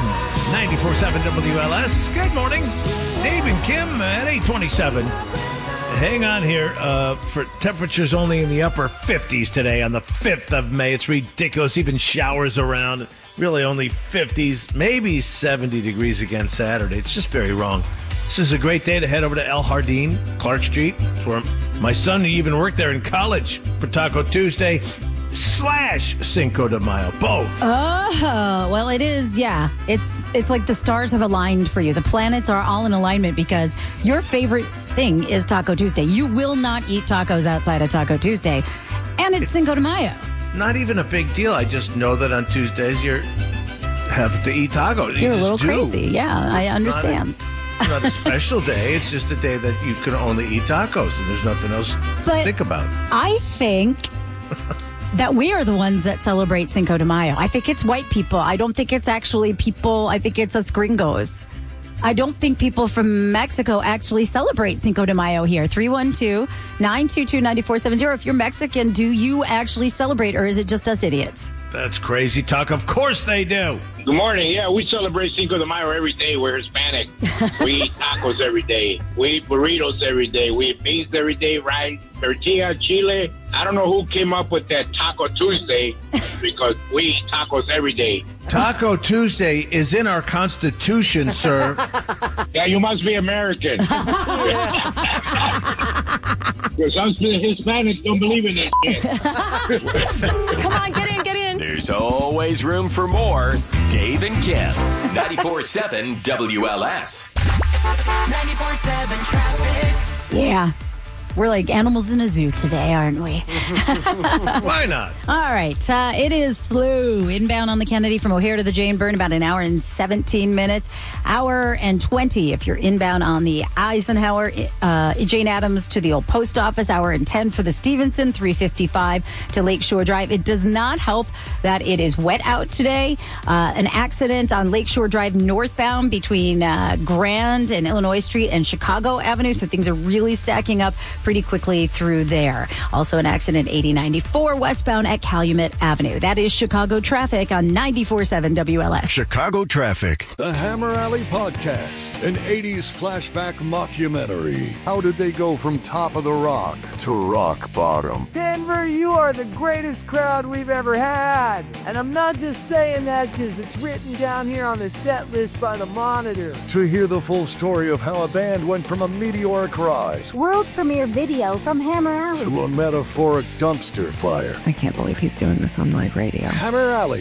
94.7 WLS. Good morning. It's Dave and Kim at 8:27. Hang on here for temperatures only in the upper 50s today on the 5th of May. It's ridiculous. Even showers around. Really only 50s, maybe 70 degrees again Saturday. It's just very wrong. This is a great day to head over to El Jardín, Clark Street. It's where my son even worked there in college for Taco Tuesday / Cinco de Mayo, both. Oh, well, it is, yeah. It's like the stars have aligned for you. The planets are all in alignment because your favorite thing is Taco Tuesday. You will not eat tacos outside of Taco Tuesday. And it's Cinco de Mayo. Not even a big deal. I just know that on Tuesdays you have to eat tacos. You're a little crazy. Yeah, I understand. It's not a special day. It's just a day that you can only eat tacos and there's nothing else to think about. I think that we are the ones that celebrate Cinco de Mayo. I think it's white people. I don't think it's actually people. I think it's us gringos. I don't think people from Mexico actually celebrate Cinco de Mayo here. 312-922-9470. If you're Mexican, do you actually celebrate, or is it just us idiots? That's crazy talk. Of course they do. Good morning. Yeah, we celebrate Cinco de Mayo every day. We're Hispanic. We eat tacos every day. We eat burritos every day. We eat beans every day, rice, tortilla, chile. I don't know who came up with that Taco Tuesday because we eat tacos every day. Taco Tuesday is in our Constitution, sir. Yeah, you must be American. Because us Hispanics don't believe in that shit. Come on, get in. There's always room for more. Dave and Kim. 94.7 WLS. 94.7 traffic. Yeah. We're like animals in a zoo today, aren't we? Why not? All right. It is slow. Inbound on the Kennedy from O'Hare to the Jane Byrne, about an hour and 17 minutes. Hour and 20 if you're inbound on the Eisenhower. Jane Addams to the old post office. Hour and 10 for the Stevenson. 355 to Lakeshore Drive. It does not help that it is wet out today. An accident on Lakeshore Drive northbound between Grand and Illinois Street and Chicago Avenue. So things are really stacking up pretty quickly through there. Also an accident 8094 westbound at Calumet Avenue. That is Chicago traffic on 94.7 WLS. Chicago traffic. The Hammer Alley Podcast, an 80s flashback mockumentary. How did they go from top of the rock to rock bottom? Denver, you are the greatest crowd we've ever had. And I'm not just saying that because it's written down here on the set list by the Monitor. To hear the full story of how a band went from a meteoric rise world premiere video from Hammer Alley to a metaphoric dumpster fire. I can't believe he's doing this on live radio. Hammer Alley,